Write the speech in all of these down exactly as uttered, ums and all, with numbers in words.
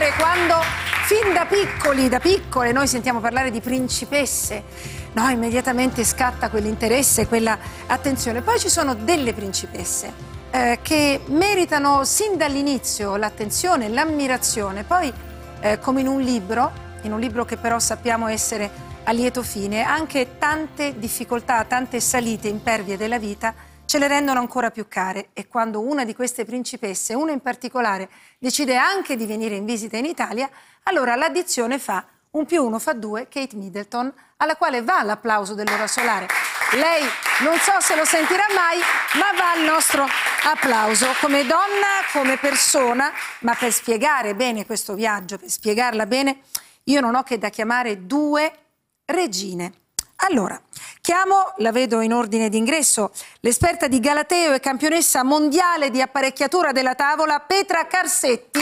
cuore quando fin da piccoli, da piccole, noi sentiamo parlare di principesse. No, immediatamente scatta quell'interesse, quella attenzione. Poi ci sono delle principesse eh, che meritano sin dall'inizio l'attenzione, l'ammirazione. Poi, eh, come in un libro, in un libro che però sappiamo essere a lieto fine, anche tante difficoltà, tante salite impervie della vita ce le rendono ancora più care. E quando una di queste principesse, una in particolare, decide anche di venire in visita in Italia, allora l'addizione fa un più uno fa due, Kate Middleton, alla quale va l'applauso dell'ora solare. Lei non so se lo sentirà mai, ma va il nostro applauso come donna, come persona, ma per spiegare bene questo viaggio, per spiegarla bene, io non ho che da chiamare due regine. Allora, chiamo, la vedo in ordine d'ingresso, l'esperta di Galateo e campionessa mondiale di apparecchiatura della tavola, Petra Carsetti.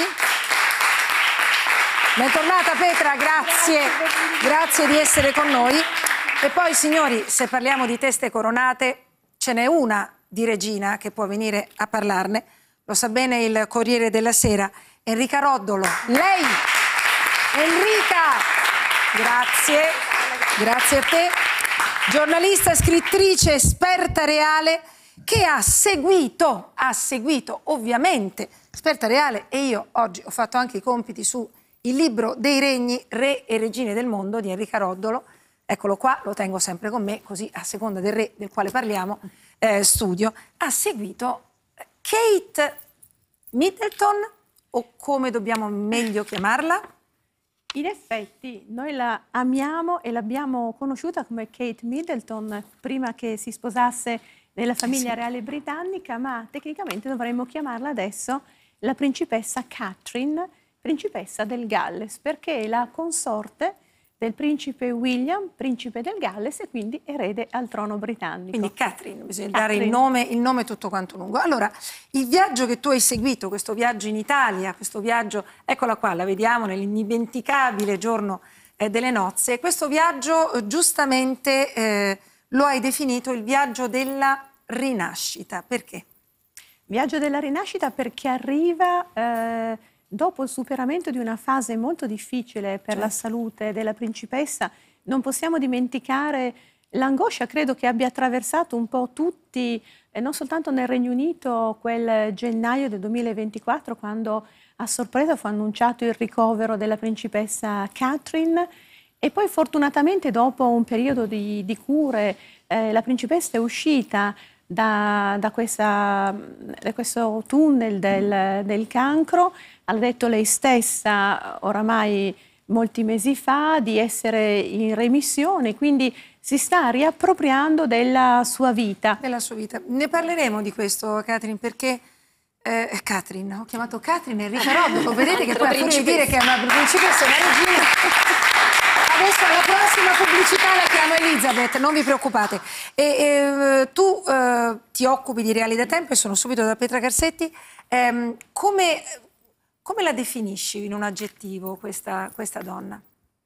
Bentornata Petra, grazie, grazie di essere con noi. E poi, signori, se parliamo di teste coronate, ce n'è una di regina che può venire a parlarne. Lo sa bene il Corriere della Sera, Enrica Roddolo. Lei, Enrica, grazie, grazie a te. Giornalista, scrittrice, esperta reale, che ha seguito, ha seguito ovviamente, esperta reale, e io oggi ho fatto anche i compiti su il libro dei regni, re e regine del mondo di Enrica Roddolo. Eccolo qua, lo tengo sempre con me, così a seconda del re del quale parliamo, eh, studio. Ha seguito Kate Middleton, o come dobbiamo meglio chiamarla? In effetti, noi la amiamo e l'abbiamo conosciuta come Kate Middleton prima che si sposasse nella famiglia sì. reale britannica, ma tecnicamente dovremmo chiamarla adesso la principessa Catherine, principessa del Galles, perché è la consorte del principe William, principe del Galles, e quindi erede al trono britannico. Quindi Catherine, bisogna Catherine. dare il nome, il nome tutto quanto lungo. Allora, il viaggio che tu hai seguito, questo viaggio in Italia, questo viaggio, eccola qua, la vediamo nell'indimenticabile giorno eh, delle nozze, questo viaggio eh, giustamente eh, lo hai definito il viaggio della rinascita. Perché? Viaggio della rinascita perché arriva eh, dopo il superamento di una fase molto difficile per la salute della principessa. Non possiamo dimenticare l'angoscia, credo, che abbia attraversato un po' tutti, eh, non soltanto nel Regno Unito, quel gennaio del duemilaventiquattro, quando a sorpresa fu annunciato il ricovero della principessa Catherine. E poi fortunatamente dopo un periodo di, di cure eh, la principessa è uscita Da, da, questa, da questo tunnel del, del cancro. Ha detto lei stessa oramai molti mesi fa di essere in remissione, quindi si sta riappropriando della sua vita. Della sua vita. Ne parleremo di questo, Catherine, perché eh, Catherine, ho chiamato Catherine Enrica Roddolo, vedete che poi a furia di dire che è una principessa, una regina. Adesso alla prossima pubblicità la chiamo Elizabeth, non vi preoccupate. E, e, tu eh, ti occupi di reali da tempo e sono subito da Petra Carsetti. Eh, come, come la definisci in un aggettivo questa, questa donna?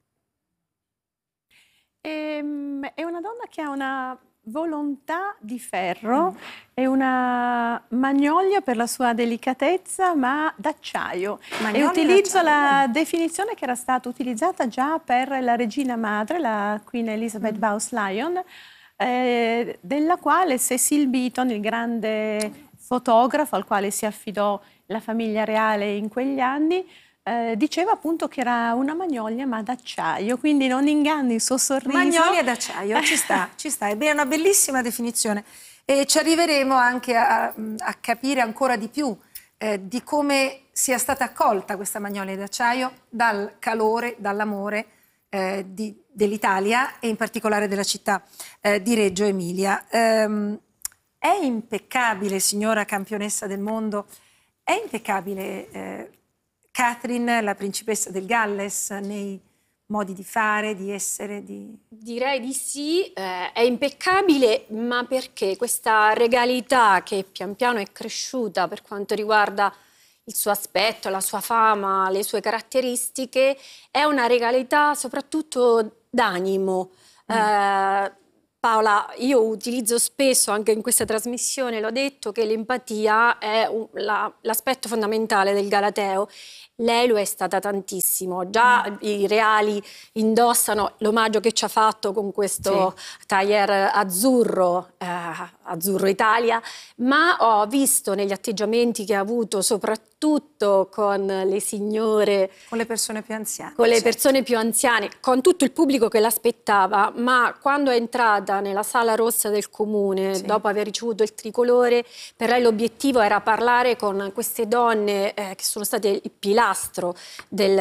Ehm, è una donna che ha una volontà di ferro, mm. è una magnolia per la sua delicatezza, ma d'acciaio. E utilizzo la definizione che era stata utilizzata già per la regina madre, la Queen Elizabeth mm. Bowes-Lyon, eh, della quale Cecil Beaton, il grande fotografo al quale si affidò la famiglia reale in quegli anni, Eh, diceva appunto che era una magnolia ma d'acciaio, quindi non inganni il suo sorriso. Magnolia d'acciaio, ci sta, ci sta, è una bellissima definizione e ci arriveremo anche a, a capire ancora di più eh, di come sia stata accolta questa magnolia d'acciaio dal calore, dall'amore eh, dell'Italia e in particolare della città eh, di Reggio Emilia. Ehm, è impeccabile, signora campionessa del mondo, è impeccabile eh, Catherine, la principessa del Galles, nei modi di fare, di essere, di... Direi di sì, eh, è impeccabile, ma perché questa regalità che pian piano è cresciuta per quanto riguarda il suo aspetto, la sua fama, le sue caratteristiche, è una regalità soprattutto d'animo. Mm. Eh, Paola, io utilizzo spesso anche in questa trasmissione, l'ho detto, che l'empatia è l'aspetto fondamentale del Galateo lei lo è stata tantissimo. Già mm. i reali indossano l'omaggio che ci ha fatto con questo sì. tailleur azzurro, eh, azzurro Italia, ma ho visto negli atteggiamenti che ha avuto, soprattutto con le signore, con le persone più anziane, con le certo. persone più anziane, con tutto il pubblico che l'aspettava, ma quando è entrata nella sala rossa del comune, sì. dopo aver ricevuto il tricolore, per lei l'obiettivo era parlare con queste donne eh, che sono state il pilastro del